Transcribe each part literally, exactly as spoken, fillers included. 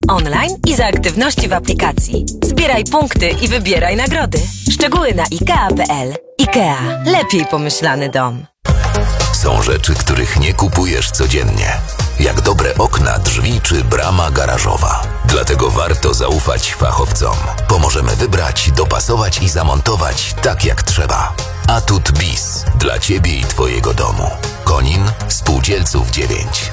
online i za aktywności w aplikacji. Zbieraj punkty i wybieraj nagrody. Szczegóły na ikea kropka pe el. IKEA. Lepiej pomyślany dom. Są rzeczy, których nie kupujesz codziennie. Jak dobre okna, drzwi czy brama garażowa. Dlatego warto zaufać fachowcom. Pomożemy wybrać, dopasować i zamontować tak jak trzeba. Atut Bis. Dla Ciebie i Twojego domu. Konin, Spółdzielców dziewięć.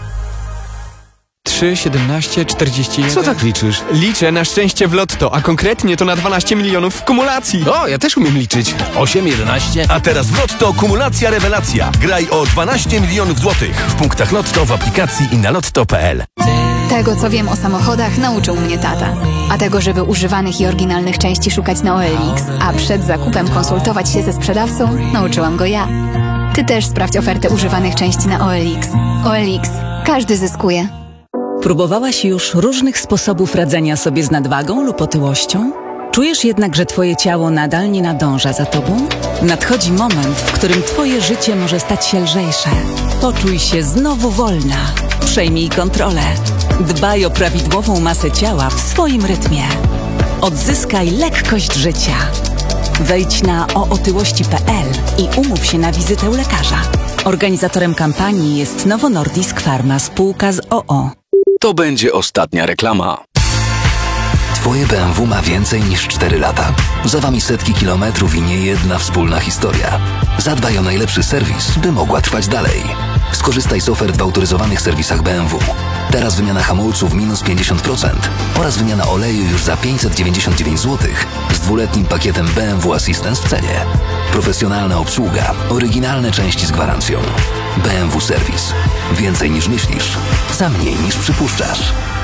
trzy, siedemnaście, czterdzieści jeden. Co tak liczysz? Liczę na szczęście w lotto, a konkretnie to na dwanaście milionów w kumulacji. O, ja też umiem liczyć. osiem, jedenaście. A teraz w Lotto kumulacja rewelacja. Graj o dwanaście milionów złotych w punktach Lotto, w aplikacji i na lotto kropka pe el. Tego, co wiem o samochodach, nauczył mnie tata. A tego, żeby używanych i oryginalnych części szukać na O L X, a przed zakupem konsultować się ze sprzedawcą, nauczyłam go ja. Ty też sprawdź ofertę używanych części na O L X. O L X. Każdy zyskuje. Próbowałaś już różnych sposobów radzenia sobie z nadwagą lub otyłością? Czujesz jednak, że twoje ciało nadal nie nadąża za tobą? Nadchodzi moment, w którym twoje życie może stać się lżejsze. Poczuj się znowu wolna. Przejmij kontrolę. Dbaj o prawidłową masę ciała w swoim rytmie. Odzyskaj lekkość życia. Wejdź na o otyłości kropka pe el i umów się na wizytę u lekarza. Organizatorem kampanii jest Novo Nordisk Pharma, spółka z o o. To będzie ostatnia reklama. Twoje B M W ma więcej niż cztery lata. Za Wami setki kilometrów i nie jedna wspólna historia. Zadbaj o najlepszy serwis, by mogła trwać dalej. Skorzystaj z ofert w autoryzowanych serwisach B M W. Teraz wymiana hamulców minus pięćdziesiąt procent oraz wymiana oleju już za pięćset dziewięćdziesiąt dziewięć złotych z dwuletnim pakietem B M W Assistance w cenie. Profesjonalna obsługa, oryginalne części z gwarancją. B M W Serwis. Więcej niż myślisz, za mniej niż przypuszczasz.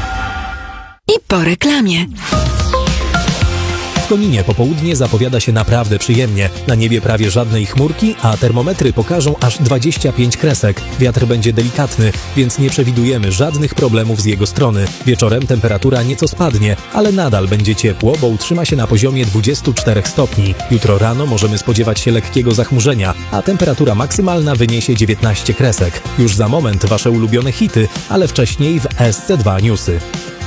I po reklamie. W Koninie popołudnie zapowiada się naprawdę przyjemnie. Na niebie prawie żadnej chmurki, a termometry pokażą aż dwadzieścia pięć kresek. Wiatr będzie delikatny, więc nie przewidujemy żadnych problemów z jego strony. Wieczorem temperatura nieco spadnie, ale nadal będzie ciepło, bo utrzyma się na poziomie dwudziestu czterech stopni. Jutro rano możemy spodziewać się lekkiego zachmurzenia, a temperatura maksymalna wyniesie dziewiętnaście kresek. Już za moment Wasze ulubione hity, ale wcześniej w S C dwa Newsy.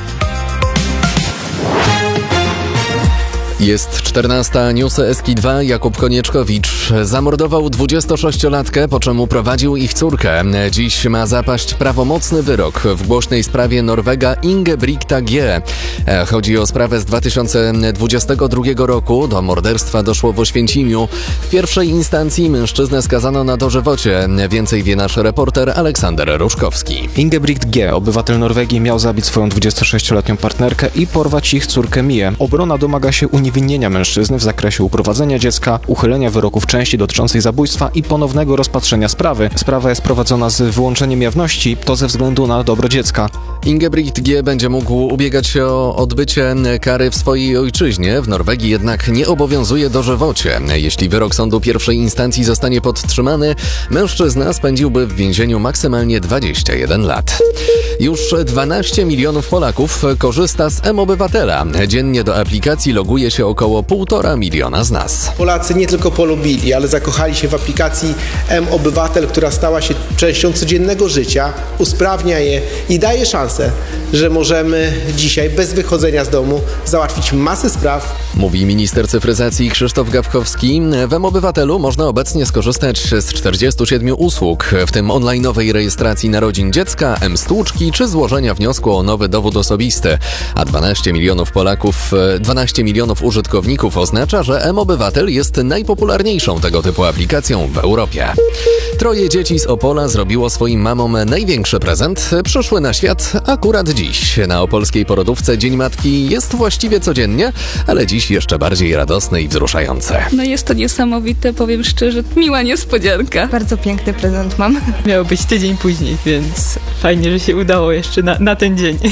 Jest czternasta, newsy S K dwa. Jakub Konieczkowicz zamordował dwudziestosześciolatkę, po czym uprowadził ich córkę. Dziś ma zapaść prawomocny wyrok w głośnej sprawie Norwega Ingebrigta G. Chodzi o sprawę z dwa tysiące dwudziestego drugiego roku. Do morderstwa doszło w Oświęcimiu. W pierwszej instancji mężczyznę skazano na dożywocie. Więcej wie nasz reporter Aleksander Ruszkowski. Ingebrigt G., obywatel Norwegii, miał zabić swoją dwudziestosześcioletnią partnerkę i porwać ich córkę Mię. Obrona domaga się uniewinnienia mężczyzny w zakresie uprowadzenia dziecka, uchylenia wyroku w części dotyczącej zabójstwa i ponownego rozpatrzenia sprawy. Sprawa jest prowadzona z wyłączeniem jawności, to ze względu na dobro dziecka. Ingebrigt G. będzie mógł ubiegać się o odbycie kary w swojej ojczyźnie. W Norwegii jednak nie obowiązuje dożywocie. Jeśli wyrok sądu pierwszej instancji zostanie podtrzymany, mężczyzna spędziłby w więzieniu maksymalnie dwadzieścia jeden lat. Już dwanaście milionów Polaków korzysta z M-Obywatela. Dziennie do aplikacji loguje się około półtora miliona z nas. Polacy nie tylko polubili, ale zakochali się w aplikacji M-Obywatel, która stała się częścią codziennego życia, usprawnia je i daje szansę, że możemy dzisiaj bez wychodzenia z domu załatwić masę spraw. Mówi minister cyfryzacji Krzysztof Gawkowski. W M-Obywatelu można obecnie skorzystać z czterdziestu siedmiu usług, w tym online'owej rejestracji narodzin dziecka, M-Stłuczki czy złożenia wniosku o nowy dowód osobisty. A dwanaście milionów Polaków, dwanaście milionów użytkowników oznacza, że M-Obywatel jest najpopularniejszą tego typu aplikacją w Europie. Troje dzieci z Opola zrobiło swoim mamom największy prezent. Przyszły na świat akurat dziś. Na opolskiej porodówce Dzień Matki jest właściwie codziennie, ale dziś jeszcze bardziej radosne i wzruszające. No jest to niesamowite, powiem szczerze, miła niespodzianka. Bardzo piękny prezent mam. Miało być tydzień później, więc fajnie, że się udało jeszcze na, na ten dzień.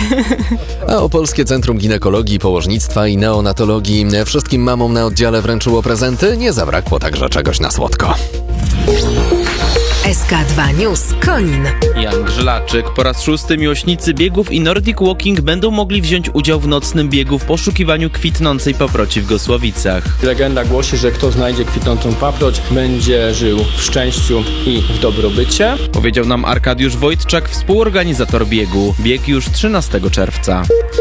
A Opolskie Centrum Ginekologii, Położnictwa i Neonatologii wszystkim mamom na oddziale wręczyło prezenty. Nie zabrakło także czegoś na słodko. S K dwa News Konin. Jan Grzylaczyk. Po raz szósty miłośnicy biegów i Nordic Walking będą mogli wziąć udział w nocnym biegu w poszukiwaniu kwitnącej paproci w Gosłowicach. Legenda głosi, że kto znajdzie kwitnącą paproć, będzie żył w szczęściu i w dobrobycie. Powiedział nam Arkadiusz Wojtczak, współorganizator biegu. Bieg już trzynastego czerwca.